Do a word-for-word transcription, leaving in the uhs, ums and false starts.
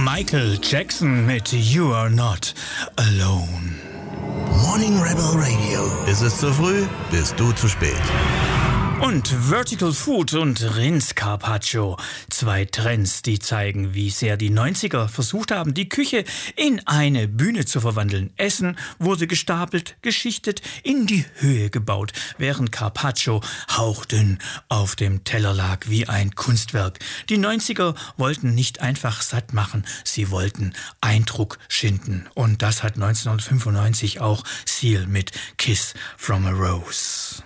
Michael Jackson mit You Are Not Alone. Morning Rebel Radio. Ist es zu früh? Bist du zu spät? Und Vertical Food und Rindscarpaccio. Zwei Trends, die zeigen, wie sehr die neunziger versucht haben, die Küche in eine Bühne zu verwandeln. Essen wurde gestapelt, geschichtet, in die Höhe gebaut, während Carpaccio hauchdünn auf dem Teller lag wie ein Kunstwerk. Die neunziger wollten nicht einfach satt machen, sie wollten Eindruck schinden. Und das hat neunzehnhundertfünfundneunzig auch Seal mit Kiss from a Rose.